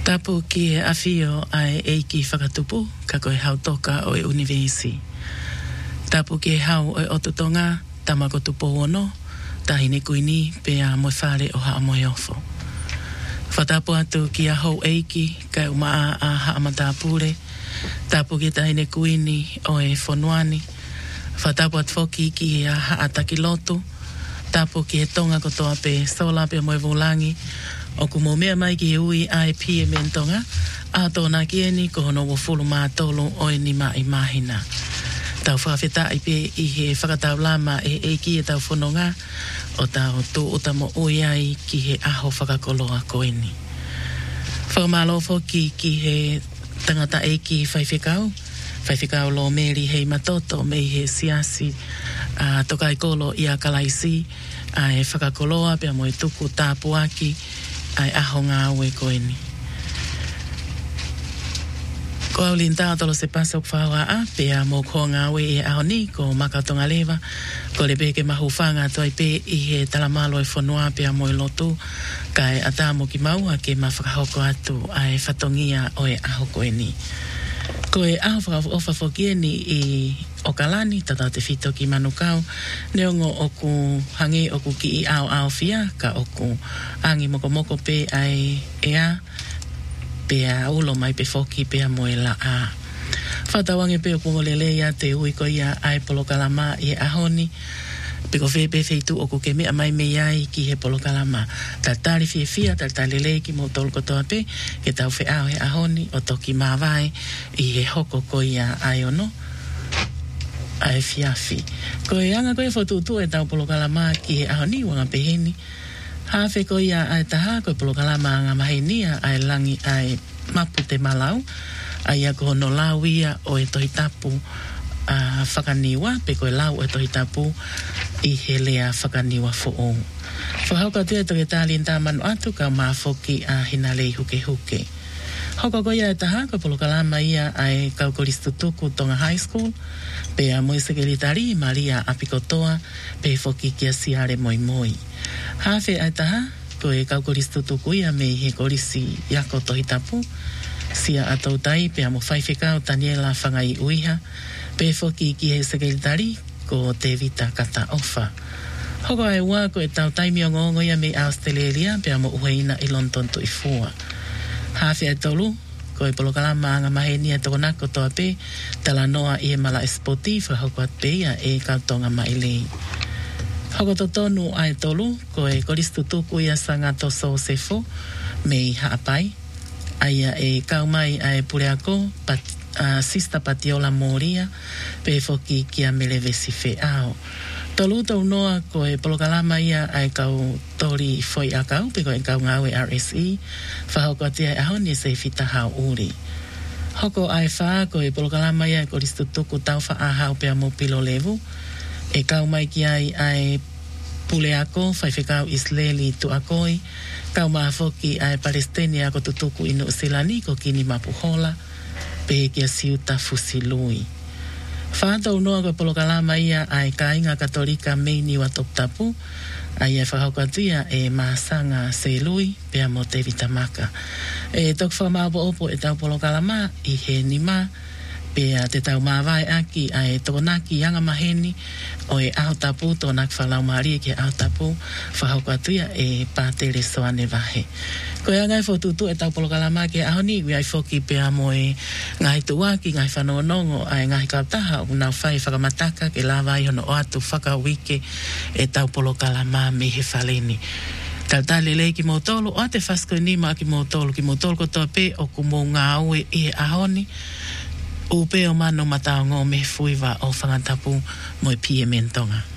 Tapu ki e awhio ai eiki whakatupu, ka koe hautoka o e universi. Tapu ki e hau o e ototonga, tamako tupo ono, tahine kuini pe a moe whare o haa moe ofo. Whatapu atu ki a hou eiki, kai umaa a haa matapure, tapu ki tahine kuini o e whonuani, whatapu atu foki ki a haa takilotu, tapu ki e tonga kotoa pe sola pe moe vulangi, o kumo mea mai ki ui ai pie mentonga, a tōna kieni ko hono wo fulu maa tolu o e ni mai mahina. Tau whawheta i pe i he whakatau lama e ki e tau whanonga, o tau tō o tamo oi ai ki he aho whakakoloa koeni. Whakamalo ki he tangata e ki whaiwhikau lo meri hei matoto me he siasi, tokai kolo i a kalaisi, ai whakakoloa pe a moe tuku tāpuaki, ai aho ngā ue koeni. Ko au linta tolo se pasa o whaua a, pe a mō ko ngā ue e aho ni, ko makatonga lewa, ko le peke mahu whanga toi pe i he talamalo e whanua pe a moe lotu, kai a tā mo ki maua ke ma whakahoko atu ai whatongia o e aho koeni. Ko e aho whakaofa whokieni i Okalani, tata te whito ki manukau, neongo oku hangi oku ki i ao whia, ka oku angi moko pe ai ea, pe a ulo mai pe whoki pe a moe la a. Whatawange pe oku ngolele ia te ui ko ia ai polokalama i ahoni, pe ko whepe wheitu oku ke mea mai me iai ki he polokalama. Tatari whia, tatari lei ki mo tolu kotoa pe, ke tau whe ao he ahoni, o toki mawai i he hoko ko ia ai ono, ai fiafi. Ko e anga koe whotutu e tau polokalama ki he ahoni wanga peheni. Hawhe ko ia ai taha koe polokalama anga mahenia ai langi ai mapu te malau. Ai ako hono lau ia o e tohitapu whakaniwa, pe koe lau e tohitapu i he lea whakaniwa fo'ou. Whahauka tua e toke tālin tā manu atu ka mawhoki a hinalei huke huke. Hoko ko ia e taha koe polokalama ia ai kaukoristutuku tonga high school, pe a moe sekeritari Maria Apikotoa, pe foki kia siare moi moi. Hawhe ai taha, ko e kaukoristutuku ia me he korisi iako tohitapu, sia atou tai pe a mo whaiwhekau Daniela whangai uiha, pe foki ki he sekeritari ko te vita kata ofa. Hoko ai ua ko e tau taimi o ngongo ia me Australia, pe a mo uheina i London tu i fua. Hawhe ai tolu, ko e polokalama anga mahenia toko nako toa pe, tala noa i e mala espoti, whahoko at pe ia e kautonga mailei. Hoko totonu ai tolu, ko e koristutuku ia sanga toso sefo, me i haapai, aia e kaumai ai pureako, sista Patiola Moria, pe foki kia melevesi fe ao. Tolu tau noa ko e polokalama ia ai kau tori foi a kau, pe ko e kau ngau e RSE, whahoko atia e ahoni se fita hao uri. Hoko ai wha ko e polokalama ia e koristutuku tau wha ahau pe a mopilo levu, e kau mai ki ai puleako, whaiwhekau Isleli tu akoi, kau maafoki ai Palestine ako tutuku inu usilani ko kini mapuhola, pe kia siuta fusilui. Whātau noa koe polokalama ia ai kainga katolika meini wa toptapu, ai e whahaukatua e maasanga se lui, pea mo te vitamaka. E tok whamaupo opo e tau polokalama i he nima, pea te tau mawai aki ai tokonaki anga maheni, o e aho tapu tonak whalau maari ke aho tapu, whahaukatua e pātere soane vahe. Ko ia ngai whotutu e tau polokalama ke ahoni, ui ai whoki pea mo e ngai tuaki, ngai whanonongo, ai ngai kautaha, o nau whai whakamataka ke lawai hono o atu whakawike e tau polokalama me he whaleni. Tautale lei ki motolo, o te whasko nima ki motolo kotoa pe o kumo ngā ue i he ahoni, upe o mano matao ngō me fuiwa o whangatapu mo e pie mentonga.